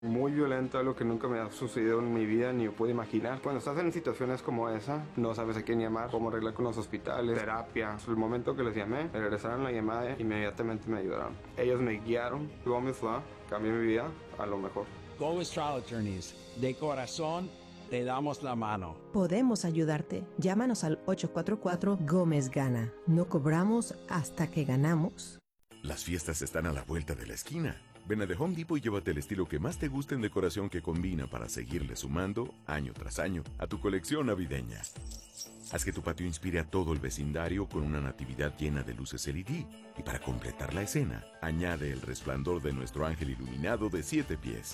Muy violento, algo que nunca me ha sucedido en mi vida ni puedo imaginar. Cuando estás en situaciones como esa, no sabes a quién llamar, cómo arreglar con los hospitales, terapia. El momento que les llamé, me regresaron la llamada e inmediatamente me ayudaron. Ellos me guiaron. Gómez Law cambió mi vida a lo mejor. Gómez Trial Attorneys, de corazón, te damos la mano. Podemos ayudarte. Llámanos al 844 Gómez Gana. No cobramos hasta que ganamos. Las fiestas están a la vuelta de la esquina. Ven a The Home Depot y llévate el estilo que más te guste en decoración que combina para seguirle sumando, año tras año, a tu colección navideña. Haz que tu patio inspire a todo el vecindario con una natividad llena de luces LED. Y para completar la escena, añade el resplandor de nuestro ángel iluminado de 7 pies.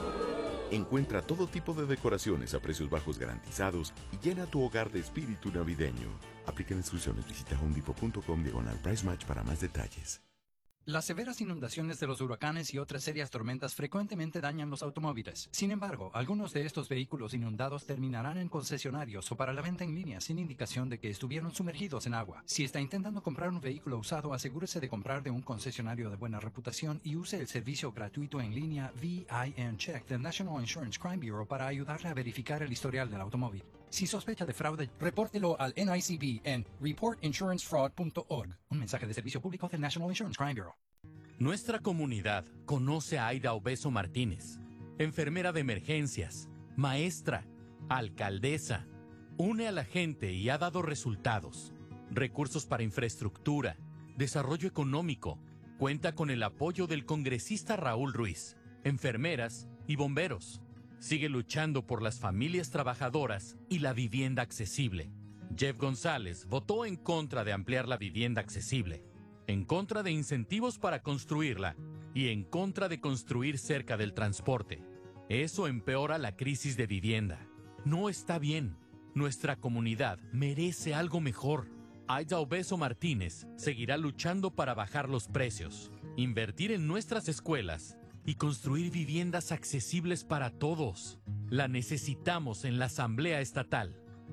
Encuentra todo tipo de decoraciones a precios bajos garantizados y llena tu hogar de espíritu navideño. Aplica instrucciones, visita homedepot.com/price match para más detalles. Las severas inundaciones de los huracanes y otras serias tormentas frecuentemente dañan los automóviles. Sin embargo, algunos de estos vehículos inundados terminarán en concesionarios o para la venta en línea sin indicación de que estuvieron sumergidos en agua. Si está intentando comprar un vehículo usado, asegúrese de comprar de un concesionario de buena reputación y use el servicio gratuito en línea VIN Check del National Insurance Crime Bureau para ayudarle a verificar el historial del automóvil. Si sospecha de fraude, repórtelo al NICB en reportinsurancefraud.org. Un mensaje de servicio público del National Insurance Crime Bureau. Nuestra comunidad conoce a Aida Obeso Martínez, enfermera de emergencias, maestra, alcaldesa. Une a la gente y ha dado resultados. Recursos para infraestructura, desarrollo económico. Cuenta con el apoyo del congresista Raúl Ruiz, enfermeras y bomberos. Sigue luchando por las familias trabajadoras y la vivienda accesible. Jeff González votó en contra de ampliar la vivienda accesible, en contra de incentivos para construirla y en contra de construir cerca del transporte. Eso empeora la crisis de vivienda. No está bien. Nuestra comunidad merece algo mejor. Aida Obeso Martínez seguirá luchando para bajar los precios, invertir en nuestras escuelas y construir viviendas accesibles para todos. La necesitamos en la Asamblea Estatal.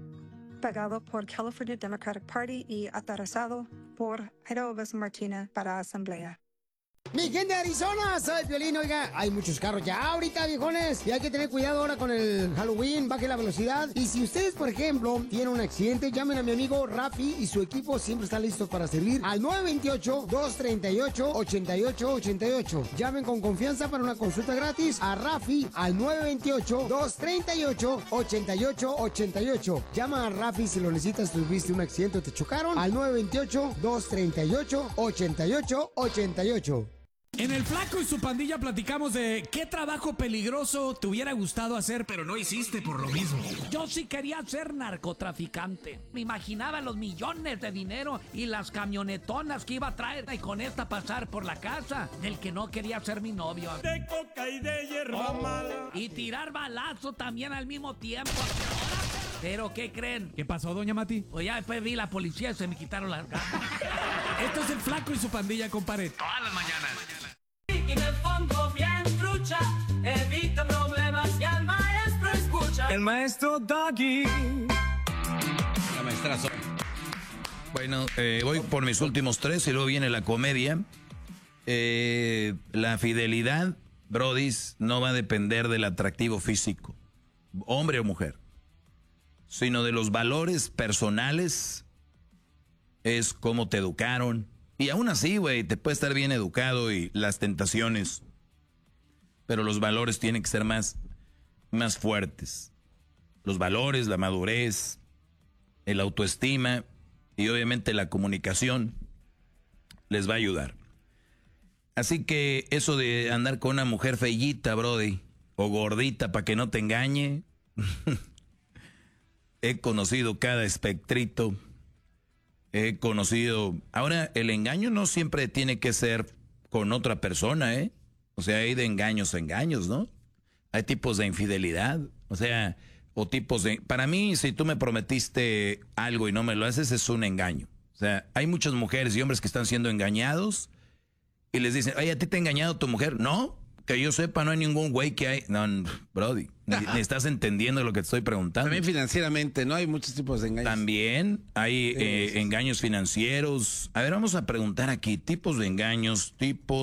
Pagado por California Democratic Party y atarazado por Aida Obeso Martínez para Asamblea. Mi gente de Arizona, soy Piolín. Oiga, hay muchos carros ya ahorita, viejones, y hay que tener cuidado ahora con el Halloween, baje la velocidad. Y si ustedes, por ejemplo, tienen un accidente, llamen a mi amigo Rafi y su equipo siempre está listo para servir al 928-238-8888. Llamen con confianza para una consulta gratis a Rafi al 928-238-8888. Llama a Rafi si lo necesitas, tuviste un accidente o te chocaron, al 928-238-8888. En El Flaco y su pandilla platicamos de qué trabajo peligroso te hubiera gustado hacer, pero no hiciste por lo mismo. Yo sí quería ser narcotraficante. Me imaginaba los millones de dinero y las camionetonas que iba a traer y con esta pasar por la casa del que no quería ser mi novio. De coca y de hierba mala. Y tirar balazo también al mismo tiempo. ¿Pero qué creen? ¿Qué pasó, doña Mati? Pues ya después vi la policía y se me quitaron las ganas. Esto es El Flaco y su pandilla, compadre. Todas las mañanas. Y me pongo bien trucha, evita problemas y al maestro escucha. El maestro Doggy. La maestrazo. Bueno, voy por mis últimos 3 y luego viene la comedia. La fidelidad, brodis, no va a depender del atractivo físico, hombre o mujer, sino de los valores personales. Es cómo te educaron. Y aún así, güey, te puede estar bien educado y las tentaciones, pero los valores tienen que ser más fuertes. Los valores, la madurez, el autoestima y obviamente la comunicación les va a ayudar. Así que eso de andar con una mujer fellita, brody, o gordita para que no te engañe, he conocido cada espectrito. He conocido... Ahora, el engaño no siempre tiene que ser con otra persona, ¿eh? O sea, hay de engaños a engaños, ¿no? Hay tipos de infidelidad, o sea, o tipos de... Para mí, si tú me prometiste algo y no me lo haces, es un engaño. O sea, hay muchas mujeres y hombres que están siendo engañados y les dicen, oye, ¿a ti te ha engañado tu mujer? No, Que yo sepa, no hay ningún güey que hay... No, Brody, ni estás entendiendo lo que te estoy preguntando. También financieramente, ¿no? Hay muchos tipos de engaños. También hay engaños financieros. A ver, vamos a preguntar aquí, tipos de engaños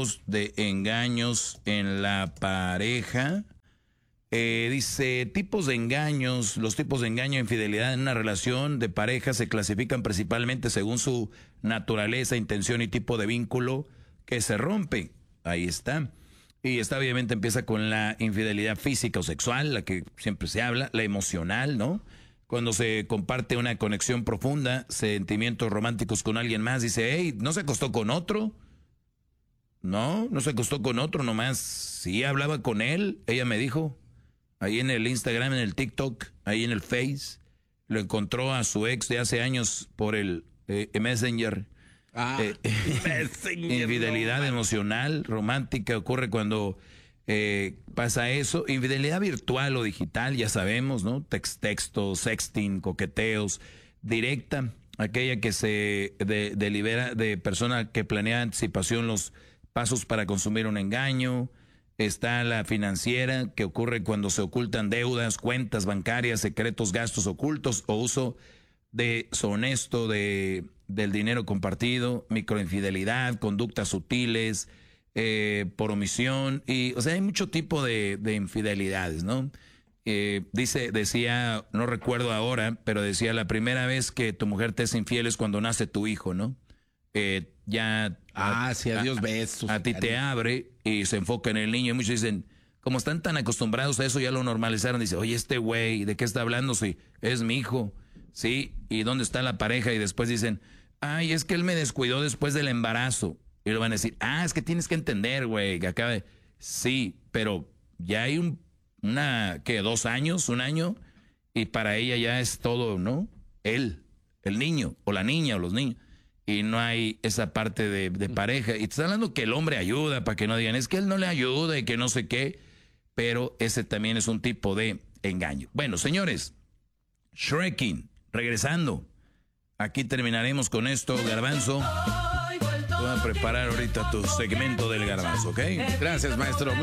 en la pareja. Dice, tipos de engaños, los tipos de engaño e infidelidad en una relación de pareja se clasifican principalmente según su naturaleza, intención y tipo de vínculo que se rompe. Ahí está. Y esta obviamente empieza con la infidelidad física o sexual, la que siempre se habla, la emocional, ¿no? Cuando se comparte una conexión profunda, sentimientos románticos con alguien más, dice, hey, ¿no se acostó con otro? No se acostó con otro, nomás sí hablaba con él, ella me dijo, ahí en el Instagram, en el TikTok, ahí en el Face, lo encontró a su ex de hace años por el Messenger. Infidelidad emocional, romántica, ocurre cuando pasa eso. Infidelidad virtual o digital, ya sabemos, ¿no? Textos, sexting, coqueteos. Directa, aquella que se delibera de persona que planea anticipación los pasos para consumir un engaño. Está la financiera, que ocurre cuando se ocultan deudas, cuentas bancarias, secretos, gastos ocultos o uso deshonesto del dinero compartido, microinfidelidad, conductas sutiles, por omisión, y o sea, hay mucho tipo de infidelidades, ¿no? Decía, no recuerdo ahora, pero decía, la primera vez que tu mujer te es infiel es cuando nace tu hijo, ¿no? Adiós besos. A ti te abre y se enfoca en el niño, y muchos dicen, como están tan acostumbrados a eso, ya lo normalizaron, dice, oye, este güey, ¿de qué está hablando? Sí, es mi hijo. Sí, ¿y dónde está la pareja? Y después dicen, ay, es que él me descuidó después del embarazo. Y le van a decir, es que tienes que entender, güey, que acaba de... Sí, pero ya hay 2 años, 1 año, y para ella ya es todo, ¿no? Él, el niño, o la niña, o los niños. Y no hay esa parte de pareja. Y te está hablando que el hombre ayuda, para que no digan, es que él no le ayuda y que no sé qué. Pero ese también es un tipo de engaño. Bueno, señores, Shreking. Regresando, aquí terminaremos con esto, Garbanzo. Voy a preparar ahorita tu segmento del Garbanzo, ¿ok? Gracias, maestro.